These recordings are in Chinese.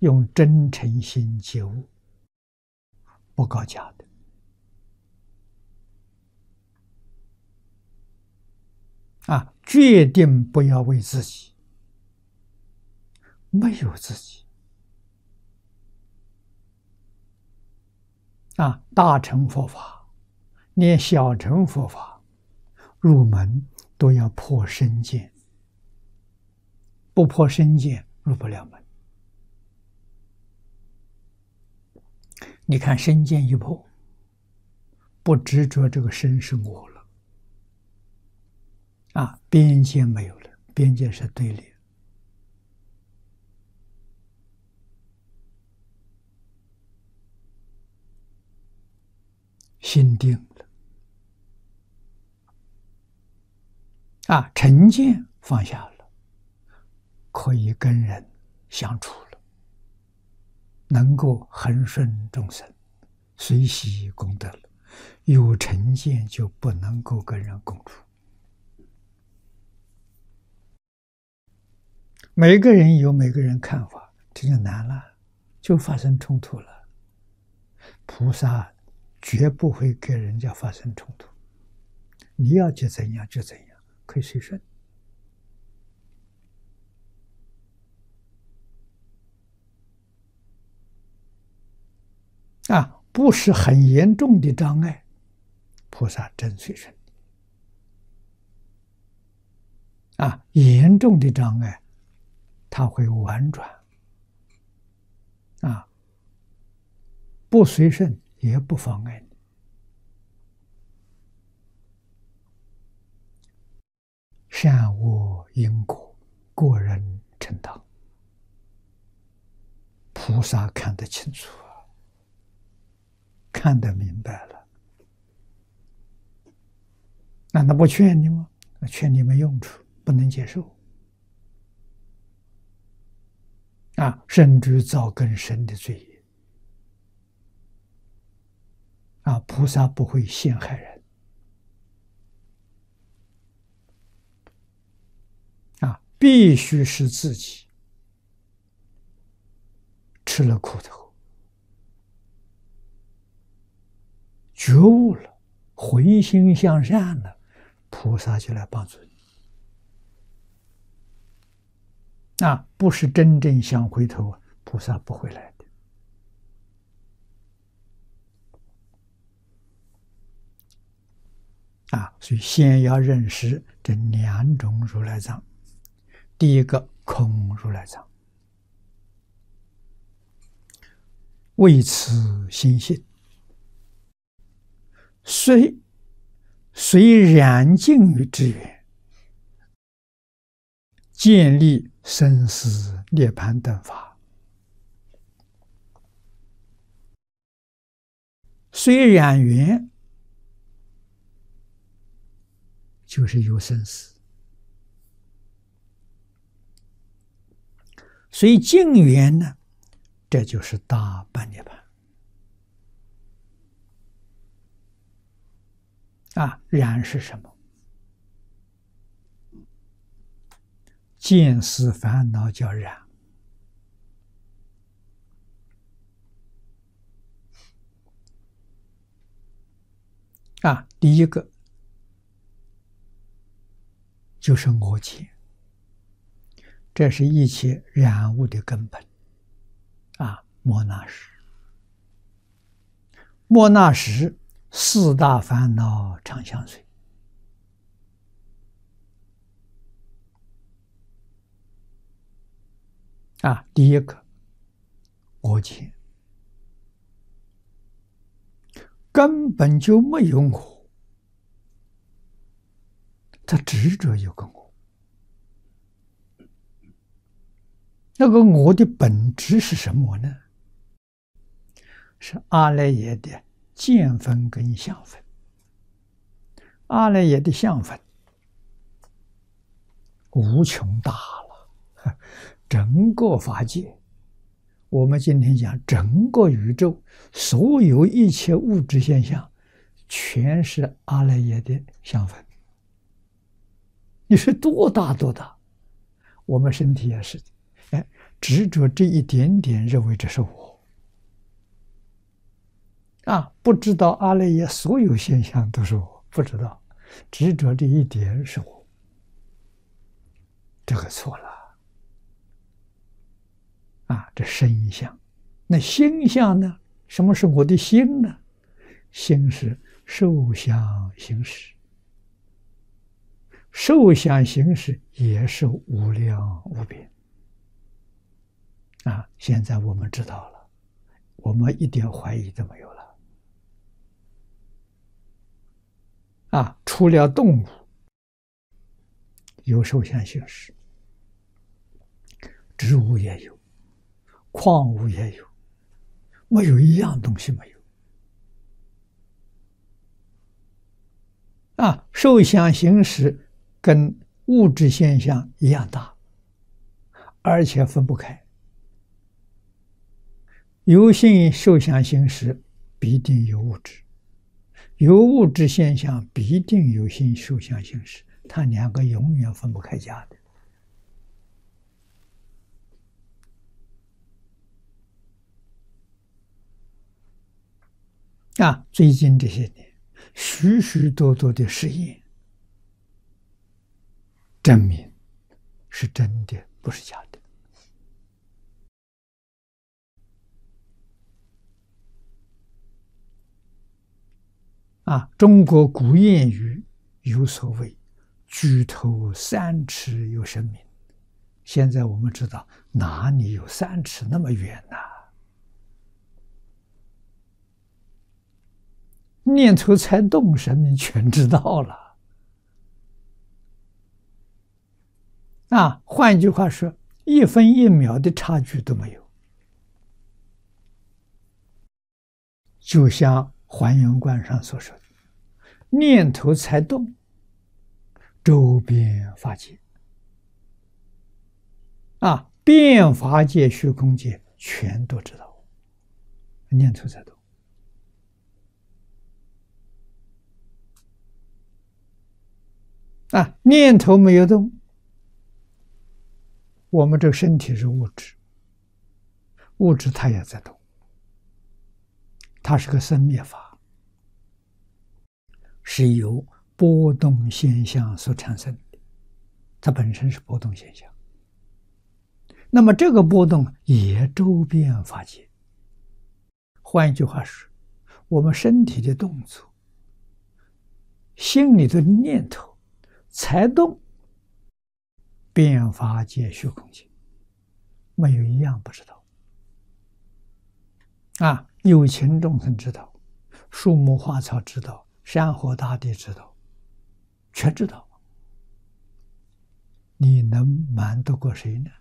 用真诚心觉悟，不搞假的。决定不要为自己，没有自己。大乘佛法，连小乘佛法入门都要破身见，不破身见入不了门。你看身见一破，不执着这个身是我了，边界没有了，边界是对立。心定了，成见放下了，可以跟人相处了，能够恒顺众生，随喜功德了。有成见就不能够跟人共处。每个人有每个人看法，这就难了，就发生冲突了。菩萨绝不会跟人家发生冲突，你要就怎样就怎样，可以随顺。不是很严重的障碍，菩萨真随顺。严重的障碍，他会婉转。不随顺也不妨碍你。善恶因果，个人承担。菩萨看得清楚，看得明白了。难道不劝你吗？劝你没用处，不能接受。甚至造更深的罪业。菩萨不会陷害人。必须是自己吃了苦头，觉悟了，回心向善了，菩萨就来帮助你。不是真正想回头，菩萨不会来的。所以先要认识这两种如来藏。第一个空如来藏，为此心性，虽染净于之缘，建立生死涅槃等法。虽染缘，就是有生死。虽净缘呢，这就是大般涅槃。染是什么？见思烦恼叫染。第一个就是我见。这是一切染污的根本。莫那识。莫那识，四大烦恼常相随。第一个我见，根本就没有我，他执着有个我。那个我的本质是什么呢？是阿赖耶的见分跟相分。阿赖耶的相分无穷大了，整个法界，我们今天讲整个宇宙，所有一切物质现象，全是阿赖耶的相分。你是多大多大？我们身体也是的。 执着这一点点，认为这是我不知道阿赖耶所有现象都是我，不知道执着这一点是我，这个错了这身相。那心相呢？什么是我的心呢？心是受想行识，受想行识也是无量无边现在我们知道了，我们一点怀疑都没有了除了动物有受想行识，植物也有，矿物也有，没有一样东西没有受想行识跟物质现象一样大，而且分不开。有性受想行识必定有物质，有物质现象必定有性受想行识，它两个永远分不开家的最近这些年许许多多的实验证明是真的，不是假的中国古谚语有所谓举头三尺有神明，现在我们知道哪里有3尺那么远念头才动，神明全知道了换句话说，1分1秒的差距都没有。就像还原观上所说的，念头才动，周边法界变法界、虚空界全都知道，念头才动念头没有动，我们这个身体是物质，物质它也在动，它是个生灭法，是由波动现象所产生的，它本身是波动现象。那么这个波动也周遍法界。换一句话说，我们身体的动作、心里的念头才动，遍法界、虚空界，没有一样不知道有情众生知道，树木花草知道，山河大地知道，全知道。你能瞒得过谁呢？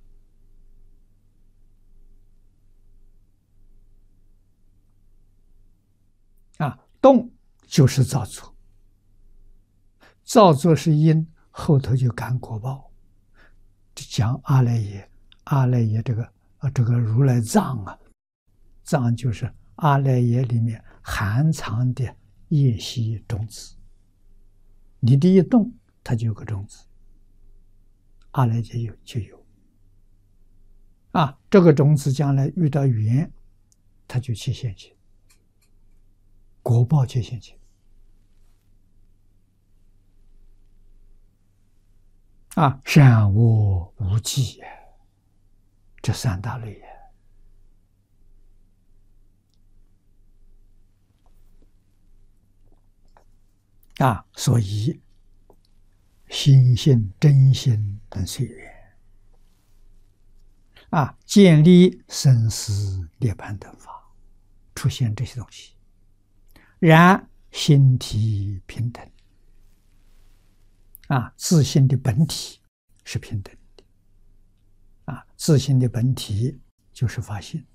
动就是造作，造作是因，后头就感果报。讲阿赖耶，阿赖耶这个如来藏藏就是阿赖耶里面含藏的业习种子，你的一动，它就有个种子，阿赖耶就有这个种子将来遇到缘，它就去现前，果报就现前善恶无记这3大类所以心性真心等随缘建立生死涅槃等法，出现这些东西，然心体平等自性的本体是平等的自性的本体就是法性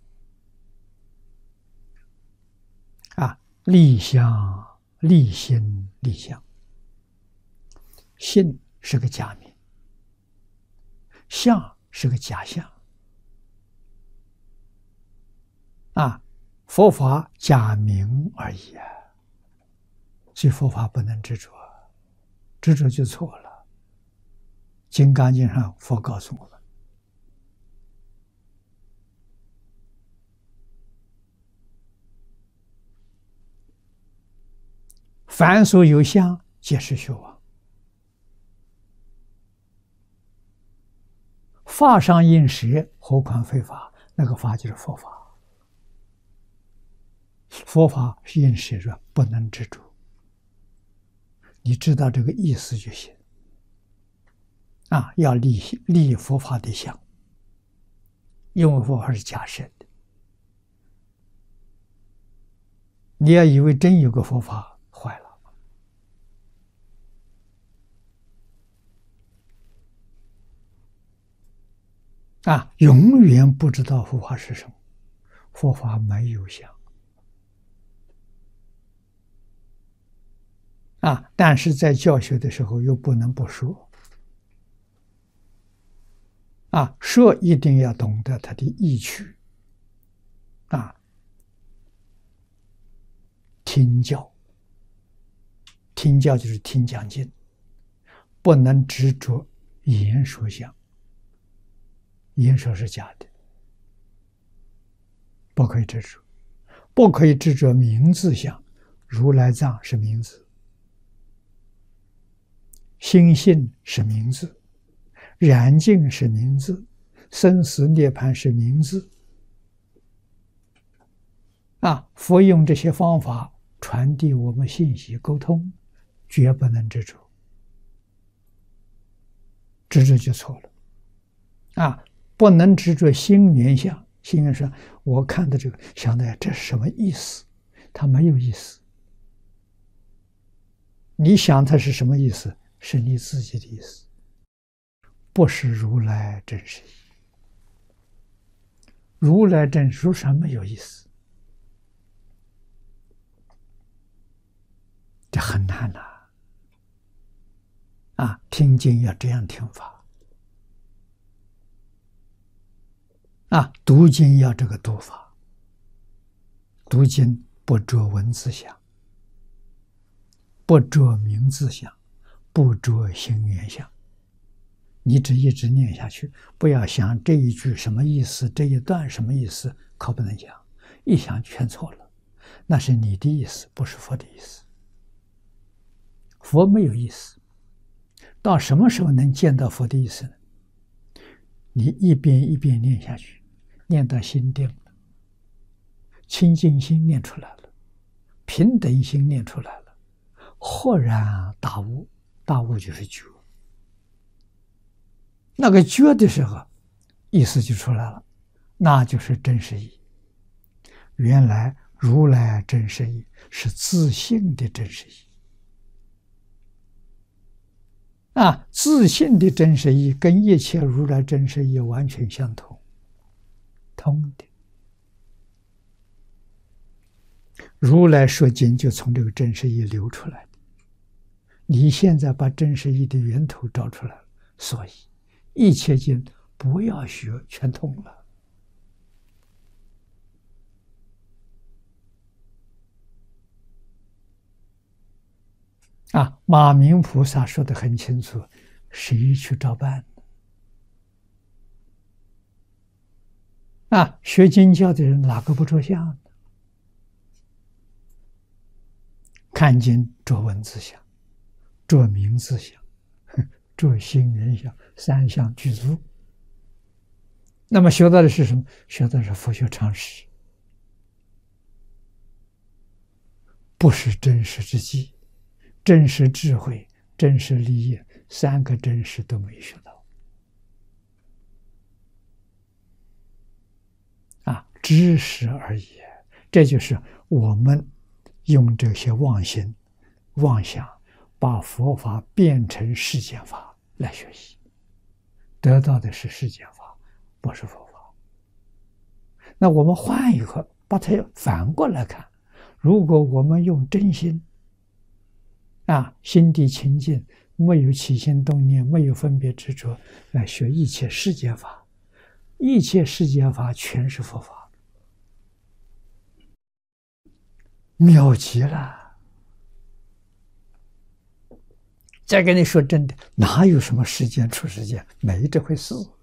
立相、立心、立相。性是个假名，相是个假象佛法假名而已所以佛法不能执着，执着就错了。金刚经上佛告诉我们， 凡所有相，皆是虚妄。法上应舍，何况非法？那个法就是佛法。佛法是应舍着，不能执着。你知道这个意思就行。要立佛法的相，因为佛法是假设的。你要以为真有个佛法，坏了。永远不知道佛法是什么，佛法没有相。但是在教学的时候又不能不说。说一定要懂得它的意趣。听教，听教就是听讲经，不能执着言说相。言说是假的，不可以执着，不可以执着名字相。如来藏是名字，心性是名字，染净是名字，生死涅槃是名字。佛用这些方法传递我们信息沟通，绝不能执着，执着就错了。不能执着心缘相。心缘上，我看到这个，想到这是什么意思？它没有意思。你想它是什么意思？是你自己的意思，不是如来真实义。如来真实上没有意思，这很难听经要这样听法。读经要这个读法。读经不着文字相，不着名字相，不着心缘相。你只一直念下去，不要想这一句什么意思，这一段什么意思，可不能想。一想全错了，那是你的意思，不是佛的意思。佛没有意思。到什么时候能见到佛的意思呢？你一遍一遍念下去，念到心定了，清净心念出来了，平等心念出来了，豁然大悟。大悟就是觉。那个觉的时候，意思就出来了，那就是真实义。原来如来真实义是自性的真实义。自性的真实义跟一切如来真实义完全相同，通的。如来说经就从这个真实义流出来的。你现在把真实义的源头找出来了，所以一切经不要学，全通了。马明菩萨说得很清楚，谁去照办呢？学经教的人哪个不着相呢？看经着文字相，着名字相，着心缘相，三相具足。那么学到的是什么？学到的是佛学常识，不是真实之际。真实智慧、真实利益，三个真实都没学到。知识而已。这就是我们用这些妄心、妄想，把佛法变成世间法来学习，得到的是世间法，不是佛法。那我们换一个，把它反过来看，如果我们用真心，心地清净，没有起心动念，没有分别执着，来学一切世间法，一切世间法全是佛法，妙极了。再跟你说真的，哪有什么世间出世间，没这回事。